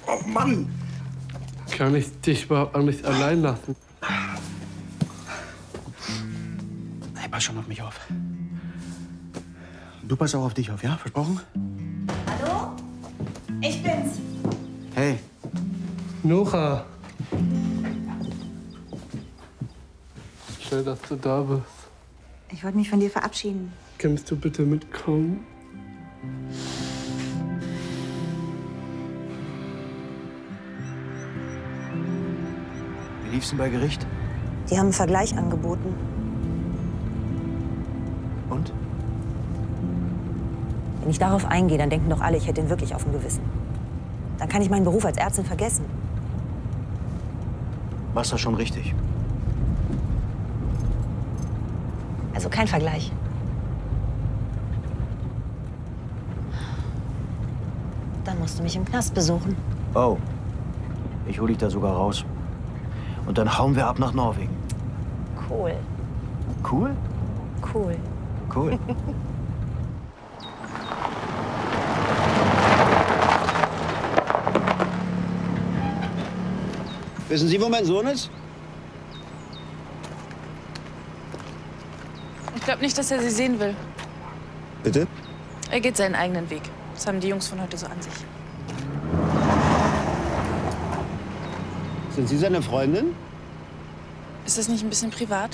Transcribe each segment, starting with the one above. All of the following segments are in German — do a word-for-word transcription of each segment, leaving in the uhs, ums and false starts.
Oh Mann! Kann ich dich überhaupt auch nicht allein lassen? Hey, pass schon auf mich auf. Du passt auch auf dich auf, ja? Versprochen? Hallo? Ich bin's. Hey. Nora! Schön, dass du da bist. Ich wollte mich von dir verabschieden. Kannst du bitte mitkommen? Wie lief's denn bei Gericht? Die haben einen Vergleich angeboten. Und? Wenn ich darauf eingehe, dann denken doch alle, ich hätte ihn wirklich auf dem Gewissen. Dann kann ich meinen Beruf als Ärztin vergessen. Warst du schon richtig? Also kein Vergleich. Dann musst du mich im Knast besuchen. Oh. Ich hol dich da sogar raus. Und dann hauen wir ab nach Norwegen. Cool. Cool? Cool. Cool. Wissen Sie, wo mein Sohn ist? Ich glaube nicht, dass er sie sehen will. Bitte? Er geht seinen eigenen Weg. Das haben die Jungs von heute so an sich. Sind Sie seine Freundin? Ist das nicht ein bisschen privat?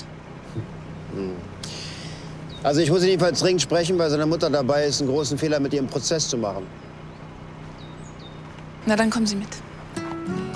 Also ich muss ihn jedenfalls dringend sprechen, weil seine Mutter dabei ist, einen großen Fehler mit ihrem Prozess zu machen. Na, dann kommen Sie mit.